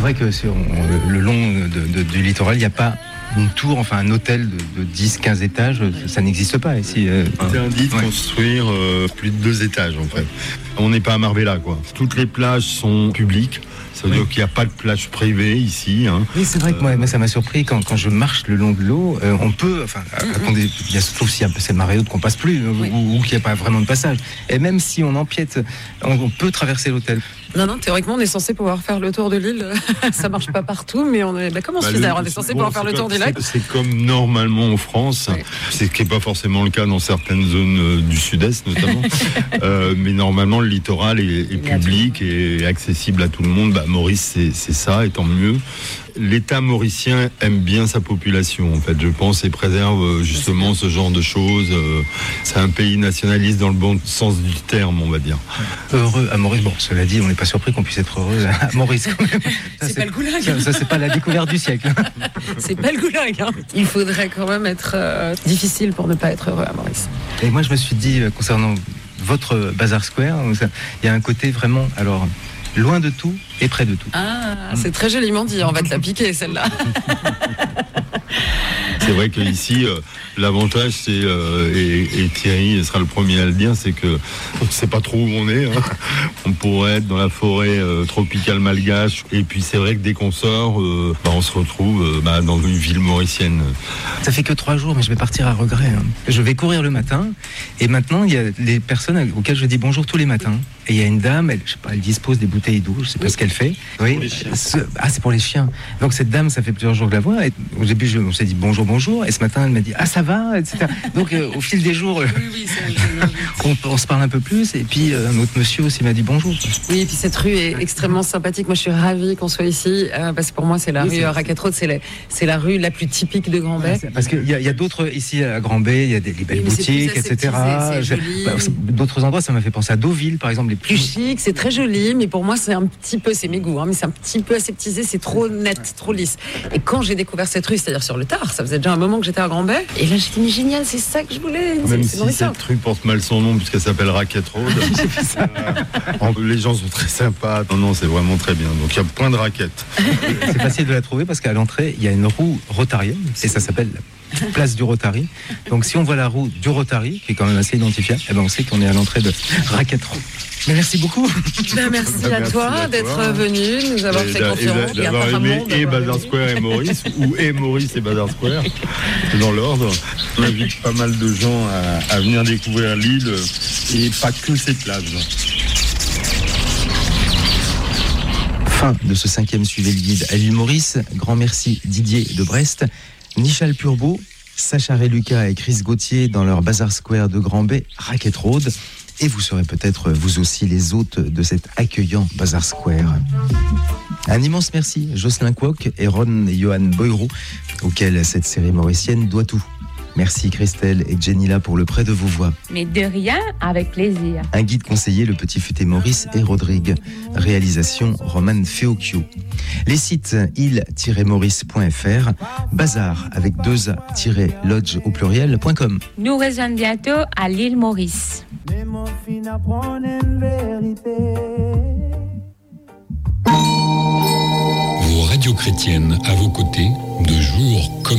vrai que le long du littoral, il n'y a pas une tour, enfin un hôtel de 10-15 étages, ça n'existe pas ici. Interdit de construire plus de 2 étages en fait. On n'est pas à Marbella quoi. Toutes les plages sont publiques. Ça veut dire qu'il n'y a pas de plage privée ici. Hein. Oui, c'est vrai que moi, ça m'a surpris quand je marche le long de l'eau. On peut, il y a sauf si c'est marée haute qu'on passe plus, ou qu'il n'y a pas vraiment de passage. Et même si on empiète, on peut traverser l'hôtel. Non, théoriquement, on est censé pouvoir faire le tour de l'île. Ça marche pas partout, mais on est. Comment on se fait d'ailleurs ? On est censé pouvoir faire le tour du lac. C'est comme normalement en France. Oui. C'est ce qui n'est pas forcément le cas dans certaines zones du sud-est, notamment. Mais normalement, le littoral est public et accessible à tout le monde. Maurice, c'est ça, et tant mieux. L'État mauricien aime bien sa population, en fait, je pense, et préserve justement ce genre de choses. C'est un pays nationaliste dans le bon sens du terme, on va dire. Heureux à Maurice. Bon, cela dit, on n'est pas surpris qu'on puisse être heureux à Maurice, quand même. C'est pas le goulag. Ça, c'est pas la découverte du siècle. C'est pas le goulag. Hein. Il faudrait quand même être difficile pour ne pas être heureux à Maurice. Et moi, je me suis dit, concernant votre Bazar Square, il y a un côté vraiment... Alors, loin de tout et près de tout. Ah, c'est très joliment dit. On va te la piquer, celle-là. C'est vrai qu'ici, l'avantage, c'est, et Thierry sera le premier à le dire, c'est que on ne sait pas trop où on est. Hein. On pourrait être dans la forêt tropicale malgache. Et puis, c'est vrai que dès qu'on sort, on se retrouve dans une ville mauricienne. Ça fait que 3 jours, mais je vais partir à regret. Hein. Je vais courir le matin. Et maintenant, il y a des personnes auxquelles je dis bonjour tous les matins. Et il y a une dame, elle dispose des bouteilles d'eau, je ne sais pas ce qu'elle fait. Oui. C'est pour les chiens. Donc cette dame, ça fait plusieurs jours que je la vois. Et au début, on s'est dit bonjour. Et ce matin, elle m'a dit ça va, etc. Donc au fil des jours, on se parle un peu plus. Et puis un autre monsieur aussi m'a dit bonjour. Oui, et puis cette rue est extrêmement sympathique. Moi, je suis ravie qu'on soit ici parce que pour moi, c'est la rue Racket Road, c'est la rue la plus typique de Grand-Bay. Parce qu'il y a d'autres ici à Grand-Bay, il y a des belles boutiques, etc. D'autres endroits, ça m'a fait penser à Deauville, par exemple. Plus chic, c'est très joli, mais pour moi, c'est un petit peu, c'est mes goûts, mais c'est un petit peu aseptisé, c'est trop net, trop lisse. Et quand j'ai découvert cette rue, c'est-à-dire sur le tard, ça faisait déjà un moment que j'étais à Grand-Bay, et là, j'étais dit, mais génial, c'est ça que je voulais. Même si cette rue porte mal son nom, puisqu'elle s'appelle Racket Road. Les gens sont très sympas. Non, c'est vraiment très bien. Donc, il y a plein de raquettes. C'est facile de la trouver parce qu'à l'entrée, il y a une roue rotarienne, et ça s'appelle Place du Rotary. Donc si on voit la roue du Rotary, qui est quand même assez identifiable, on sait qu'on est à l'entrée de Racket Road. Mais merci beaucoup. Merci à toi d'être venu, nous avoir fait confiance. Et d'avoir aimé et Bazar Square et Maurice, ou et Maurice et Bazar Square, dans l'ordre. On invite pas mal de gens à venir découvrir l'île, et pas que ses plages. Fin de ce 5e Suivez le Guide à l'île Maurice. Grand merci Didier de Brest, Michel Purbeau, Sacha Reluca et Chris Gauthier dans leur Bazar Square de Grand-Bay, Racket Road. Et vous serez peut-être vous aussi les hôtes de cet accueillant Bazar Square. Un immense merci Jocelyn Kwok et Ron et Johan Boyroux, auxquels cette série mauricienne doit tout. Merci Christelle et Jenila pour le prêt de vos voix. Mais de rien, avec plaisir. Un guide conseillé, le Petit Futé Maurice et Rodrigue. Réalisation Roman Feocchio. Les sites île-maurice.fr, bazar avec 2a-lodge au pluriel.com. Nous rejoignons bientôt à l'île Maurice. Vos radios chrétiennes à vos côtés, de jour comme